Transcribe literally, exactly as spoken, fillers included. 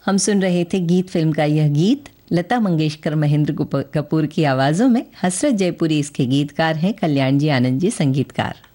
हम सुन रहे थे गीत फिल्म का यह गीत। लता मंगेशकर महेंद्र कपूर की आवाज़ों में, हसरत जयपुरी इसके गीतकार हैं, कल्याण जी आनंद जी संगीतकार।